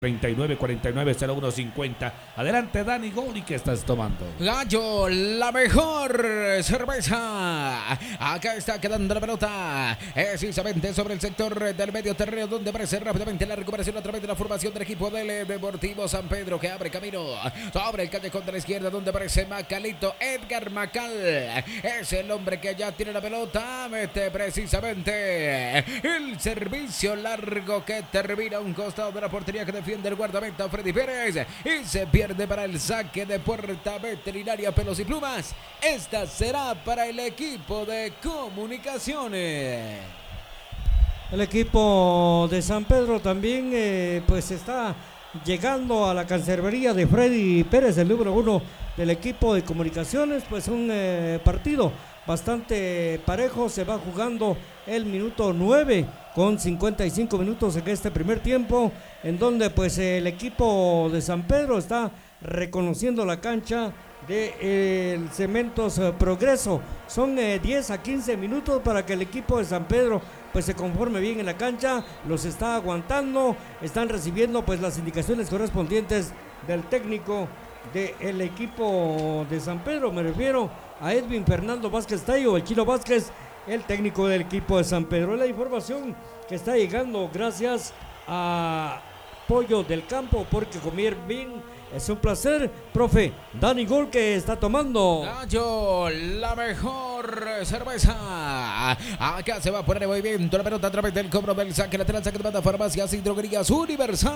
39-49-01-50. Adelante, Dani Goli, ¿qué estás tomando? Gallo, la mejor cerveza. Acá está quedando la pelota. Precisamente sobre el sector del medio terreno, donde aparece rápidamente la recuperación a través de la formación del equipo del Deportivo San Pedro, que abre camino sobre el callejón de la izquierda, donde aparece Macalito. Edgar Macal es el hombre que ya tiene la pelota. Mete precisamente el servicio largo que termina a un costado de la portería que defiende el guardameta Freddy Pérez y se pierde para el saque de puerta veterinaria Pelos y Plumas. Esta será para el equipo de Comunicaciones. El equipo de San Pedro también pues está llegando a la cancerbero de Freddy Pérez, el número 1 del equipo de Comunicaciones. Pues un partido bastante parejo, se va jugando el minuto 9 con 55 minutos en este primer tiempo, en donde pues el equipo de San Pedro está reconociendo la cancha de Cementos Progreso. Son 10 a 15 minutos para que el equipo de San Pedro pues se conforme bien en la cancha, los está aguantando, están recibiendo pues las indicaciones correspondientes del técnico del equipo de San Pedro. Me refiero a Edwin Fernando Vázquez Tayo, el Chino Vázquez, el técnico del equipo de San Pedro. La información que está llegando gracias a Pollo del Campo, porque comer bien es un placer. Profe Dani Gol, que está tomando Gallo, la mejor cerveza. Acá se va a poner en movimiento la pelota a través del cobro del saque lateral, saque de banda, Farmacias y Droguerías Universal.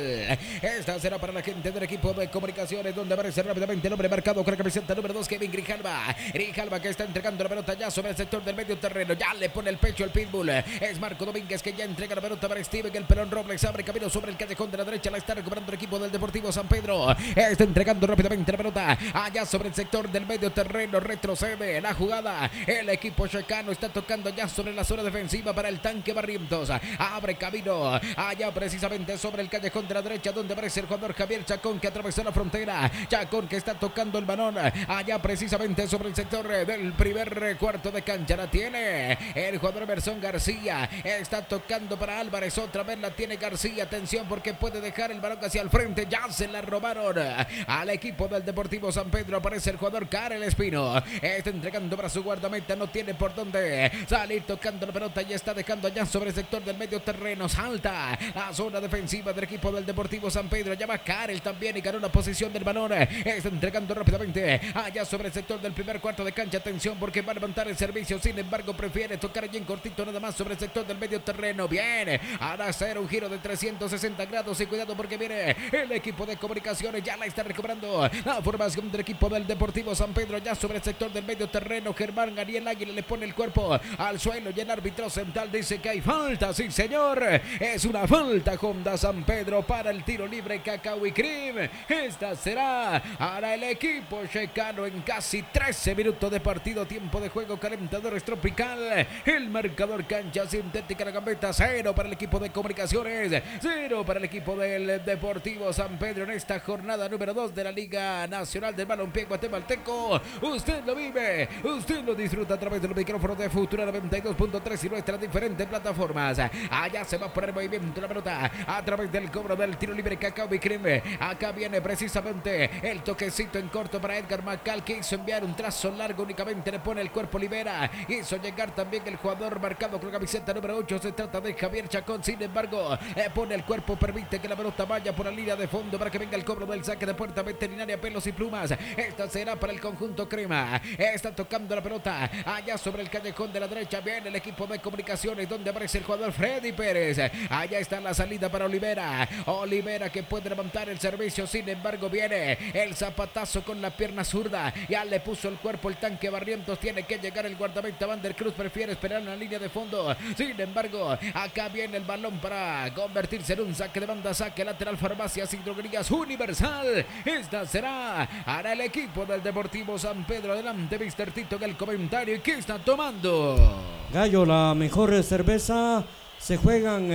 Esta será para la gente del equipo de Comunicaciones, donde aparece rápidamente el hombre marcado con la camiseta número 2, Kevin Grijalva. Grijalva, que está entregando la pelota ya sobre el sector del medio terreno, ya le pone el pecho el pitbull. Es Marco Domínguez, que ya entrega la pelota para Steven, que el pelón Robles abre camino sobre el callejón de la derecha, la está recuperando el equipo del Deportivo San Pedro. Está entregando rápidamente la pelota allá sobre el sector del medio terreno, retrocede la jugada, el equipo checano está tocando ya sobre la zona defensiva para el tanque Barrientos, abre camino allá precisamente sobre el callejón de la derecha, donde aparece el jugador Javier Chacón, que atravesó la frontera. Chacón, que está tocando el balón allá precisamente sobre el sector del primer cuarto de cancha, la tiene el jugador Emerson García, está tocando para Álvarez, otra vez la tiene García, atención porque puede dejar el balón hacia el frente, ya se la robaron al equipo del Deportivo San Pedro. Aparece el jugador Karel Espino, está entregando para su guardameta, no tiene por dónde salir tocando la pelota y está dejando allá sobre el sector del medio terreno. Salta la zona defensiva del equipo del Deportivo San Pedro, llama Karel también y ganó la posición del balón, está entregando rápidamente allá sobre el sector del primer cuarto de cancha. Atención porque va a levantar el servicio, sin embargo prefiere tocar allí en cortito nada más sobre el sector del medio terreno. Bien, hará hacer un giro de 360 grados y cuidado porque viene el equipo de Comunicaciones, ya la está recuperando la formación del equipo del Deportivo San Pedro, ya sobre el sector del medio terreno. Germán Ariel Águila le pone el cuerpo al suelo y el árbitro central dice que hay falta. Sí, señor, es una falta Honda San Pedro para el tiro libre Cacao y Cream. Esta será para el equipo checano en casi 13 minutos de partido, tiempo de juego, calentadores tropical, el marcador cancha sintética, la gambeta 0 para el equipo de Comunicaciones, 0 para el equipo del Deportivo San Pedro en esta jornada número 2 de la Liga Nacional del Balompié Guatemalteco. Usted lo vive, usted lo disfruta a través de los micrófonos de Futura 92.3 y nuestras diferentes plataformas. Allá se va a poner movimiento la pelota a través del cobro del tiro libre Cacao y Cream. Acá viene precisamente el toquecito en corto para Edgar Macal, que hizo enviar un trazo largo, únicamente le pone el cuerpo, libera, hizo llegar también el jugador marcado con la camiseta número 8, se trata de Javier Chacón, sin embargo pone el cuerpo, permite que la pelota vaya por la línea de fondo para que venga el cobro del saque de puerta veterinaria Pelos y Plumas. Esta será para el conjunto Crema, está tocando la pelota allá sobre el callejón de la derecha, viene el equipo de Comunicaciones, donde aparece el jugador Freddy Pérez, allá está la salida para Olivera, que puede levantar el servicio, sin embargo viene el zapatazo con la pierna zurda, ya le puso el cuerpo el tanque Barrientos, tiene que llegar el guardameta Van der Cruz, prefiere esperar en la línea de fondo, sin embargo acá viene el balón para convertirse en un saque de banda, saque lateral Farmacias y Droguerías Universal. Esta será para el equipo del Deportivo San Pedro. Adelante Mr. Tito en el comentario. ¿Qué está tomando? Gallo, la mejor cerveza. Se juegan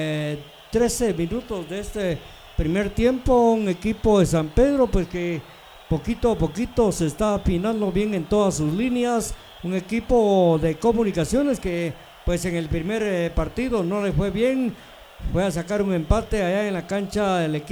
13 minutos de este primer tiempo. Un equipo de San Pedro pues que poquito a poquito se está afinando bien en todas sus líneas. Un equipo de Comunicaciones que pues en el primer partido no le fue bien, fue a sacar un empate allá en la cancha del equipo